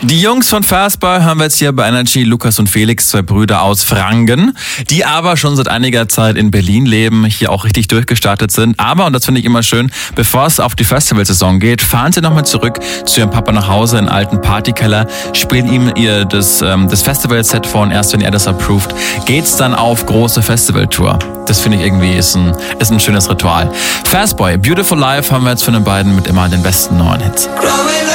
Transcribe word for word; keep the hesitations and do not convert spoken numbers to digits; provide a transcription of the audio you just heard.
Die Jungs von Fastboy haben wir jetzt hier bei Energy, Lukas und Felix, zwei Brüder aus Franken, die aber schon seit einiger Zeit in Berlin leben, hier auch richtig durchgestartet sind. Aber, und das finde ich immer schön, bevor es auf die Festivalsaison geht, fahren sie nochmal zurück zu ihrem Papa nach Hause in einen alten Partykeller, spielen ihm ihr das, ähm, das Festivalset vor und erst wenn er das approved, geht's dann auf große Festivaltour. Das finde ich irgendwie ist ein, ist ein schönes Ritual. Fastboy, Beautiful Life haben wir jetzt von den beiden mit immer den besten neuen Hits.